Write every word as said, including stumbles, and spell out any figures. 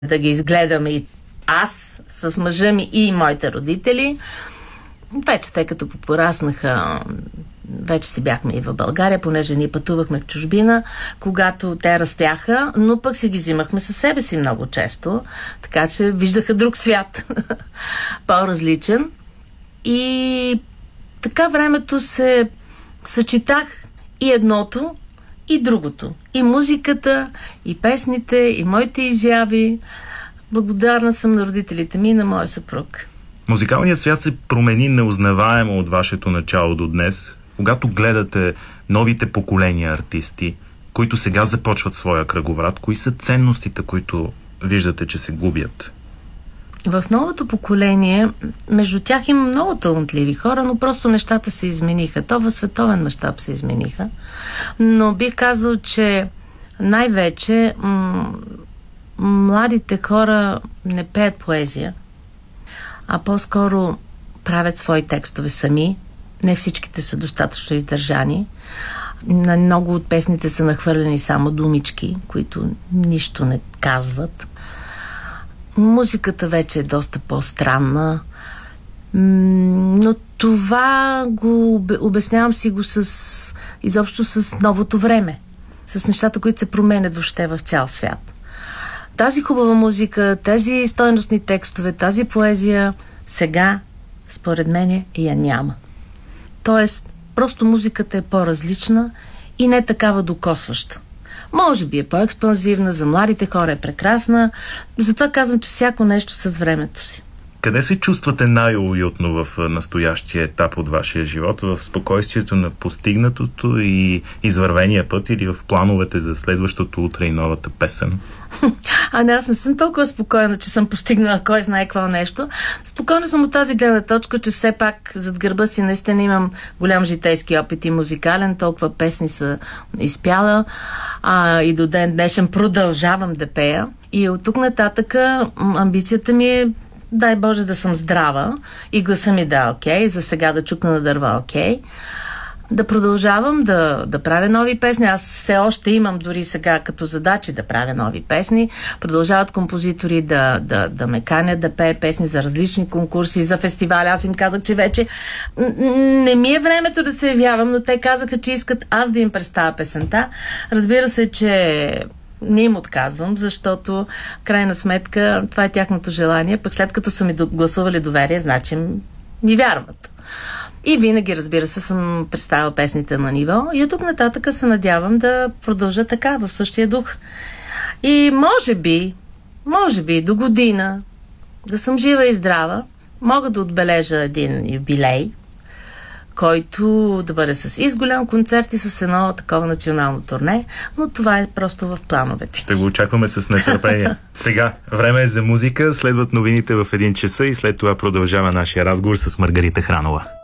да ги изгледаме и аз с мъжа ми и моите родители. Вече те като попораснаха, вече си бяхме и в България, понеже ние пътувахме в чужбина, когато те растяха, но пък си ги взимахме със себе си много често, така че виждаха друг свят, по-различен. И така времето се съчетах и едното, и другото. И музиката, и песните, и моите изяви. Благодарна съм на родителите ми и на моя съпруг. Музикалният свят се промени неузнаваемо от вашето начало до днес. Когато гледате новите поколения артисти, които сега започват своя кръговрат, кои са ценностите, които виждате, че се губят? В новото поколение, между тях има много талантливи хора, но просто нещата се измениха. То в световен мащаб се измениха. Но бих казал, че най-вече м- младите хора не пеят поезия, а по-скоро правят свои текстове сами. Не всичките са достатъчно издържани. На много от песните са нахвърлени само думички, които нищо не казват. Музиката вече е доста по-странна, но това го обяснявам си го с изобщо с новото време, с нещата, които се променят въобще в цял свят. Тази хубава музика, тези стойностни текстове, тази поезия сега, според мен, я няма. Тоест, просто музиката е по-различна и не такава докосваща. Може би е по-експанзивна, за младите хора е прекрасна, затова казвам, че всяко нещо с времето си. Къде се чувствате най-уютно в настоящия етап от вашия живот? В спокойствието на постигнатото и извървения път или в плановете за следващото утре и новата песен? А не, аз не съм толкова спокойна, че съм постигнала кой знае какво нещо. Спокойна съм от тази гледна точка, че все пак зад гърба си наистина имам голям житейски опит и музикален, толкова песни са изпяла, а и до ден днешен продължавам да пея. И от тук нататъка амбицията ми е, дай Боже, да съм здрава и гласа ми да е окей, за сега да чукна на дърва окей. Да продължавам да, да правя нови песни. Аз все още имам дори сега като задачи да правя нови песни. Продължават композитори да, да, да ме канят да пея песни за различни конкурси, за фестивали. Аз им казах, че вече не ми е времето да се явявам, но те казаха, че искат аз да им представя песента. Разбира се, че не им отказвам, защото в крайна сметка това е тяхното желание, пък след като са ми гласували доверие, значи ми вярват. И винаги, разбира се, съм представила песните на ниво и от тук нататък се надявам да продължа така, в същия дух. И може би, може би до година, да съм жива и здрава, мога да отбележа един юбилей, който да бъде с и с голям концерт и с едно такова национално турне, но това е просто в плановете. Ще го очакваме с нетърпение. Сега, време е за музика, следват новините в един часа и след това продължава нашия разговор с Маргарита Хранова.